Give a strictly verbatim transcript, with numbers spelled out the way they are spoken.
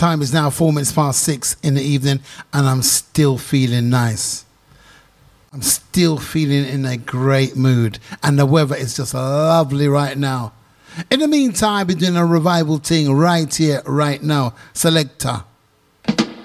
time is now four minutes past six in the evening, and I'm still feeling nice. I'm still feeling in a great mood, and the weather is just lovely right now. In the meantime, we're doing a revival thing right here, right now. Selector.